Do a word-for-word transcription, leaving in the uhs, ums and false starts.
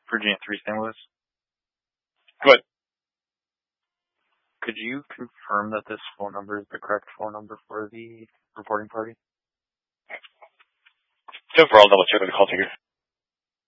Virginia three Saint Louis. Go ahead. Could you confirm that this phone number is the correct phone number for the reporting party? So for all double check with the call taker.